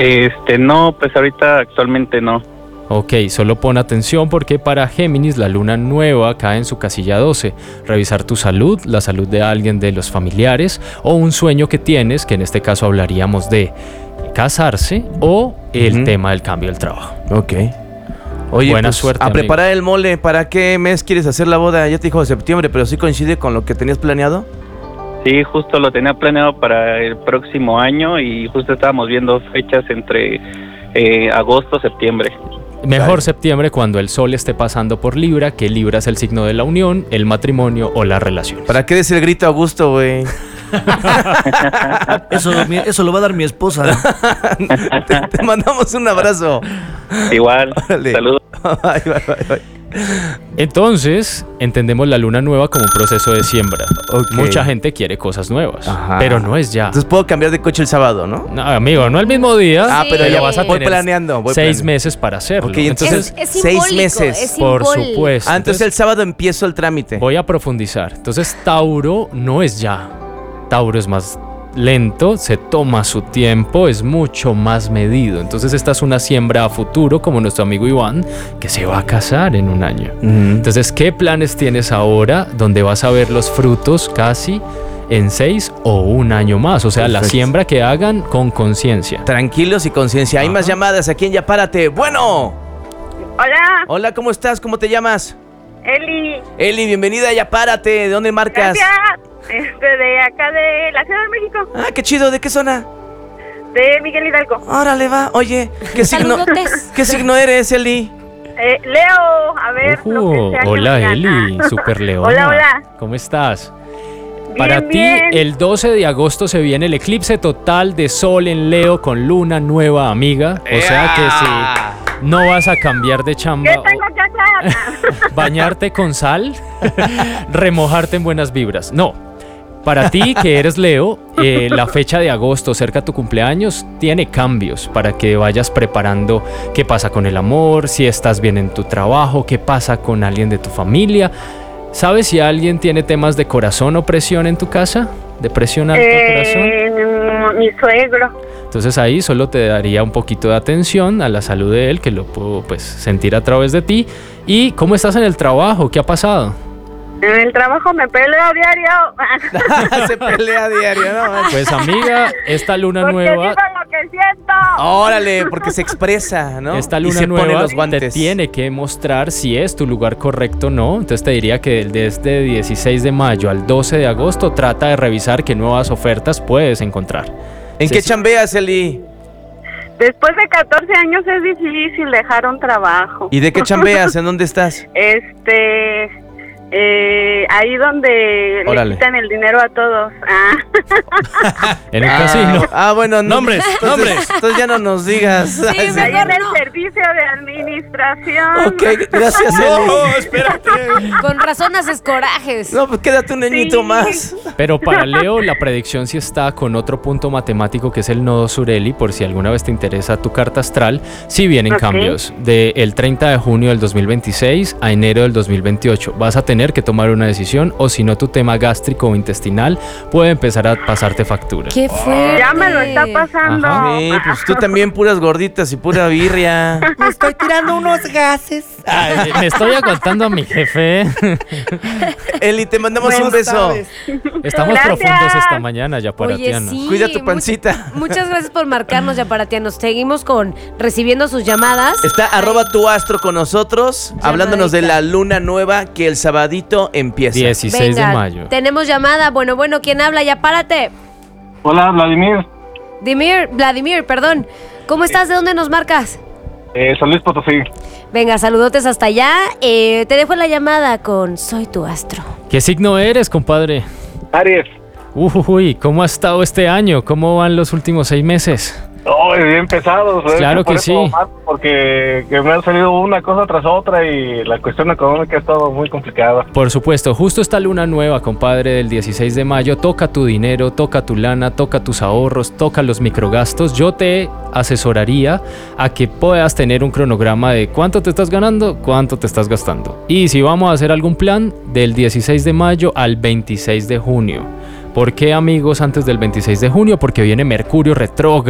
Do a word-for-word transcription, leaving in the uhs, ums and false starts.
Este, no, pues ahorita actualmente no. Ok, solo pon atención porque para Géminis la luna nueva cae en su casilla doce. Revisar tu salud, la salud de alguien de los familiares o un sueño que tienes, que en este caso hablaríamos de casarse o el uh-huh. tema del cambio del trabajo. Ok. Oye, buena pues, suerte, a amigo. preparar el mole. ¿Para qué mes quieres hacer la boda? Ya te dijo de septiembre, pero ¿sí coincide con lo que tenías planeado? Sí, justo lo tenía planeado para el próximo año y justo estábamos viendo fechas entre eh, agosto, septiembre. Mejor Ay. septiembre cuando el sol esté pasando por Libra, que Libra es el signo de la unión, el matrimonio o las relaciones. ¿Para qué des el grito a gusto, güey? eso, eso lo va a dar mi esposa. te, te mandamos un abrazo. Igual, saludos. Bye, bye, bye, bye. Entonces, entendemos la luna nueva como un proceso de siembra. Okay. Mucha gente quiere cosas nuevas, Ajá. pero no es ya. Entonces puedo cambiar de coche el sábado, ¿no? No, amigo, no el mismo día. Ah, pero pero ya vas a voy tener planeando. Voy seis planeando. meses para hacerlo. Okay, entonces, es, es seis meses. Es por simbólico. supuesto. Ah, entonces el sábado empiezo el trámite. Voy a profundizar. Entonces, Tauro no es ya. Tauro es más lento, se toma su tiempo, es mucho más medido. Entonces esta es una siembra a futuro, como nuestro amigo Iván, que se va a casar en un año. Uh-huh. Entonces, ¿qué planes tienes ahora donde vas a ver los frutos casi en seis o un año más? O sea, perfecto. La siembra que hagan con conciencia. Tranquilos y conciencia. Hay Ajá. más llamadas aquí en Ya Párate. Bueno. Hola. Hola, ¿cómo estás? ¿Cómo te llamas? Eli. Eli, bienvenida a Ya Párate. ¿De dónde marcas? Gracias. Este, de acá de la Ciudad de México. Ah, qué chido. ¿De qué zona? De Miguel Hidalgo. Órale, va. Oye, ¿qué signo, ¿qué signo eres, Eli? Eh, Leo, a ver. Uh, lo que sea hola, que Eli. Super Leona. Hola, hola. ¿Cómo estás? Bien, Para bien. ti, el doce de agosto se viene el eclipse total de Sol en Leo con luna nueva, amiga. O sea que si no vas a cambiar de chamba. ¿Qué tengo que hacer? Bañarte con sal, remojarte en buenas vibras. No. Para ti, que eres Leo, eh, la fecha de agosto, cerca de tu cumpleaños, tiene cambios para que vayas preparando qué pasa con el amor, si estás bien en tu trabajo, qué pasa con alguien de tu familia. ¿Sabes si alguien tiene temas de corazón o presión en tu casa? ¿De presión alta eh, corazón? Mi suegro. Entonces ahí solo te daría un poquito de atención a la salud de él, que lo puedo pues sentir a través de ti. ¿Y cómo estás en el trabajo? ¿Qué ha pasado? En el trabajo me peleo a diario. Se pelea a diario, ¿no? Pues amiga, esta luna porque nueva... digo lo que siento. Órale, porque se expresa, ¿no? Esta y luna se nueva pone los guantes. te tiene que mostrar si es tu lugar correcto o no. Entonces te diría que desde dieciséis de mayo al doce de agosto trata de revisar qué nuevas ofertas puedes encontrar. ¿En sí, qué sí. chambeas, Eli? Después de catorce años es difícil dejar un trabajo. ¿Y de qué chambeas? ¿En dónde estás? Este... Eh, ahí donde Órale. le quitan el dinero a todos. Ah. En el ah, casino. Ah, bueno, no, nombres, entonces, nombres. Entonces ya no nos digas. Sí, Ahí mejor en el no. servicio de administración. Ok, gracias, Eli. No, espérate. Con razón haces corajes. No, pues quédate un añito Sí. más. Pero para Leo la predicción sí está con otro punto matemático que es el nodo sur Eli, por si alguna vez te interesa tu carta astral. Sí vienen Ok. cambios del treinta de junio del dos mil veintiséis a enero del dos mil veintiocho. Vas a tener que tomar una decisión o si no tu tema gástrico o intestinal puede empezar a pasarte factura. ¡Qué fuerte! Ya me lo está pasando. Ajá. Sí, pues tú también puras gorditas y pura birria. Me estoy tirando unos gases. Ay, me estoy aguantando a mi jefe. Eli, te mandamos Bueno, un beso. sabes. Estamos Gracias. profundos esta mañana, ya para Oye, sí. Cuida tu pancita. Much- muchas gracias por marcarnos, Yaparatianos. Seguimos con recibiendo sus llamadas. Está arroba tu astro con nosotros, hablándonos de la luna nueva que el sabadito empieza. dieciséis Venga, de mayo. tenemos llamada. Bueno, bueno, ¿quién habla? Ya párate. Hola, Vladimir. Dimir, Vladimir, perdón. ¿Cómo estás? ¿De dónde nos marcas? Eh, San Luis Potosí. Venga, saludotes hasta allá. Eh, te dejo la llamada con Soy tu astro. ¿Qué signo eres, compadre? Aries. Uy, ¿cómo ha estado este año? ¿Cómo van los últimos seis meses? Oh, bien pesados. ¿eh? Claro Por que eso sí. más, porque que me ha salido una cosa tras otra y la cuestión económica ha estado muy complicada. Por supuesto, justo esta luna nueva, compadre, del dieciséis de mayo, toca tu dinero, toca tu lana, toca tus ahorros, toca los microgastos. Yo te asesoraría a que puedas tener un cronograma de cuánto te estás ganando, cuánto te estás gastando. Y si vamos a hacer algún plan, del dieciséis de mayo al veintiséis de junio. ¿Por qué, amigos, antes del veintiséis de junio? Porque viene Mercurio retrógrado.